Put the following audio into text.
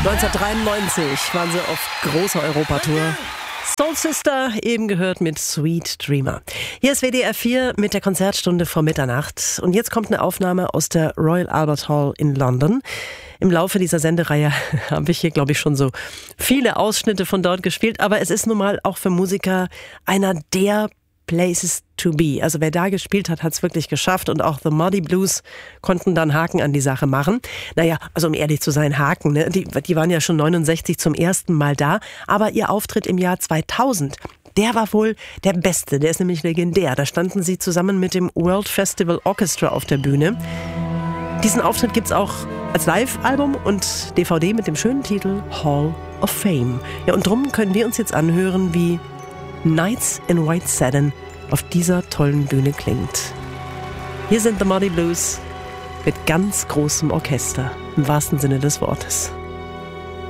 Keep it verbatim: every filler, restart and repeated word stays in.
neunzehnhundertdreiundneunzig waren sie auf großer Europatour. Soul Sister, eben gehört mit Sweet Dreamer. Hier ist W D R vier mit der Konzertstunde vor Mitternacht. Und jetzt kommt eine Aufnahme aus der Royal Albert Hall in London. Im Laufe dieser Sendereihe habe ich hier, glaube ich, schon so viele Ausschnitte von dort gespielt. Aber es ist nun mal auch für Musiker einer der Places to be. Also wer da gespielt hat, hat es wirklich geschafft. Und auch The Muddy Blues konnten dann Haken an die Sache machen. Naja, also um ehrlich zu sein, Haken, ne? die, die waren ja schon neunundsechzig zum ersten Mal da. Aber ihr Auftritt im Jahr zweitausend, der war wohl der beste. Der ist nämlich legendär. Da standen sie zusammen mit dem World Festival Orchestra auf der Bühne. Diesen Auftritt gibt's auch als Live-Album und D V D mit dem schönen Titel Hall of Fame. Ja, und drum können wir uns jetzt anhören, wie Nights in White Satin auf dieser tollen Bühne klingt. Hier sind The Muddy Blues mit ganz großem Orchester, im wahrsten Sinne des Wortes.